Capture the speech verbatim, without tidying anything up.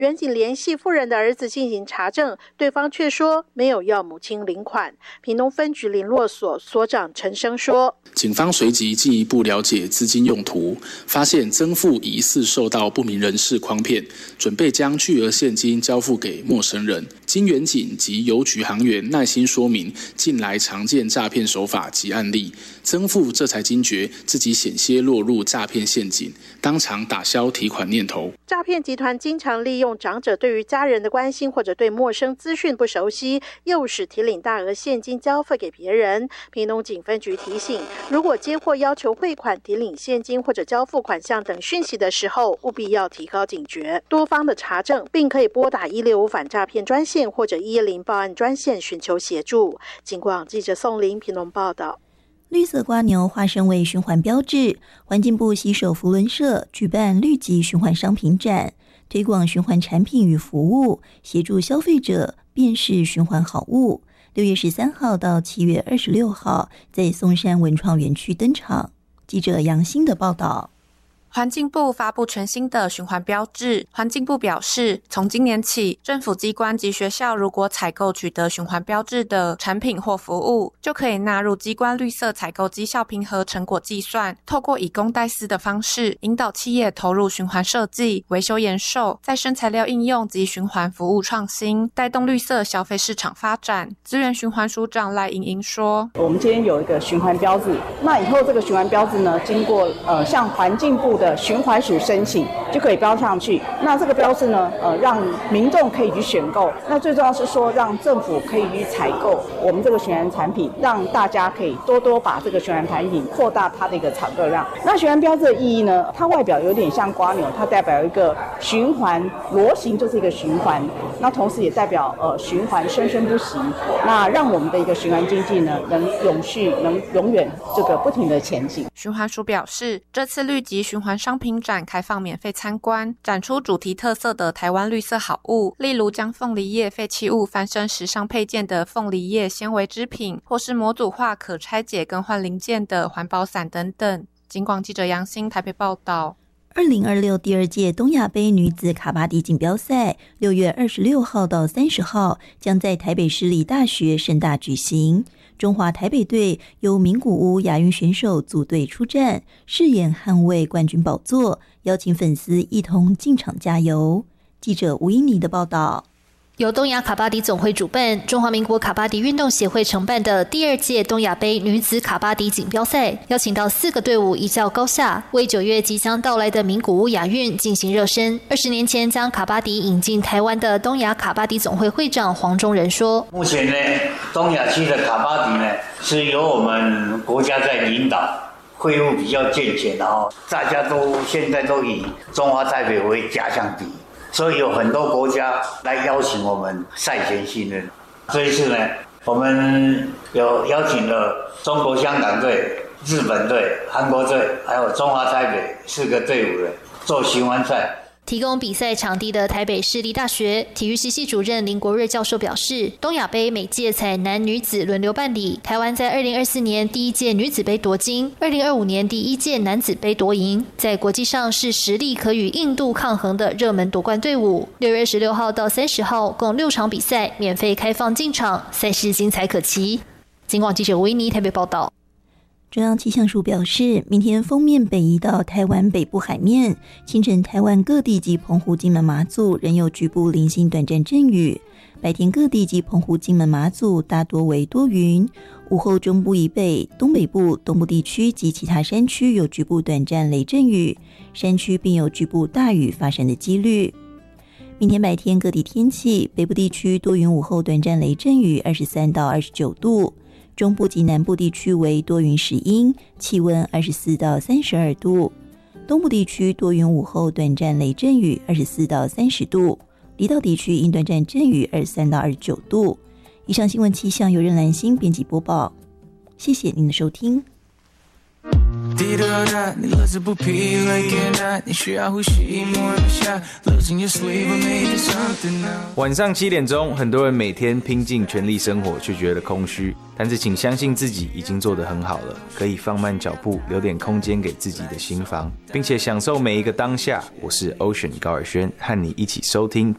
远警联系妇人的儿子进行查证，对方却说没有要母亲领款。屏东分局联络所所长陈生说， 警方随即进一步了解资金用途，发现曾父疑似受到不明人士诓骗，准备将巨额现金交付给陌生人。经远警及邮局行员耐心说明近来常见诈骗手法及案例，曾父这才惊觉自己险些落入诈骗陷阱，当场打消提款念头。 诈骗集团经常利用长者对于家人的关心或者对陌生资讯不熟悉，诱使提领大额现金交付给别人。屏东警分局提醒，如果接获要求汇款、提领现金或者交付款项等讯息的时候，务必要提高警觉，多方的查证，并可以拨打一六五反诈骗专线或者一一零报案专线寻求协助。警广记者宋林屏东报道。 绿色蝸牛化身为循环标志，环境部携手扶轮社举办绿级循环商品展，推广循环产品与服务，协助消费者辨识循环好物。六月十三号到七月二十六号在松山文创园区登场。记者杨欣的报道。 环境部发布全新的循环标志。环境部表示，从今年起，政府机关及学校如果采购取得循环标志的产品或服务，就可以纳入机关绿色采购绩效评核成果计算，透过以公代私的方式，引导企业投入循环设计、维修延寿、再生材料应用及循环服务创新，带动绿色消费市场发展。资源循环署长赖莹莹说， 我们今天有一个循环标志，那以后这个循环标志呢，经过呃向环境部的循环署申请就可以标上去。那这个标志呢，呃，让民众可以去选购。那最重要是说，让政府可以去采购我们这个循环产品，让大家可以多多把这个循环产品扩大它的一个采购量。那循环标志的意义呢，它外表有点像蝸牛，它代表一个循环，螺形就是一个循环。那同时也代表呃循环生生不息。那让我们的一个循环经济呢，能永续，能永远这个不停的前进。 循环署表示，这次绿级循环商品展开放免费参观，展出主题特色的台湾绿色好物，例如将凤梨叶废弃物翻身时尚配件的凤梨叶纤维织品，或是模组化可拆解更换零件的环保伞等等。警广记者杨欣台北报道。 二零二六第二届东亚杯女子卡巴迪锦标赛，六月二十六号到三十号将在台北市立大学盛大举行。中华台北队由名古屋亚运选手组队出战，誓言捍卫冠军宝座，邀请粉丝一同进场加油。记者吴英妮的报道。 由东亚卡巴迪总会主办、中华民国卡巴迪运动协会承办的第二届东亚杯女子卡巴迪锦标赛，邀请到四个队伍一较高下，为九月即将到来的名古屋亚运进行热身。二十年前将卡巴迪引进台湾的东亚卡巴迪总会会长黄忠仁说：“ 目前呢，东亚区的卡巴迪呢，是由我们国家在引导，会务比较健全，然后大家都现在都以中华台北为假想敌。”所以有很多国家来邀请我们赛前训练。这一次呢，我们有邀请了中国香港队、日本队、韩国队，还有中华台北四个队伍的做循环赛。 提供比赛场地的台北市立大学体育系系主任林国瑞教授表示，东亚杯每届采男女子轮流办理，台湾在二零二四年第一届女子杯夺金，二零二五年第一届男子杯夺银，在国际上是实力可与印度抗衡的热门夺冠队伍。六月二十六号到三十号共六场比赛免费开放进场，赛事精彩可期。警广记者维尼台北报道。 中央气象署表示，明天锋面北移到台湾北部海面，清晨台湾各地及澎湖、金门、马祖仍有局部零星短暂阵雨，白天各地及澎湖、金门、马祖大多为多云，午后中部以北、东北部、东部地区及其他山区有局部短暂雷阵雨，山区并有局部大雨发生的几率。明天白天各地天气，北部地区多云，午后短暂雷阵雨，二十三到二十九度。中部及南部地区为多云时阴，气温二十四到三十二度；东部地区多云，午后短暂雷阵雨，二十四到三十度；离岛地区因短暂阵雨，二十三到二十九度。以上新闻气象由任兰心编辑播报，谢谢您的收听。低头的你乐此不疲 like it not 你需要呼吸 more than shot losing your sleep or maybe something now 晚上七点钟，很多人每天拼尽全力生活，却觉得空虚。但是请相信自己已经做得很好了，可以放慢脚步，留点空间给自己的心房，并且享受每一个当下。我是 Ocean 高尔轩，和你一起收听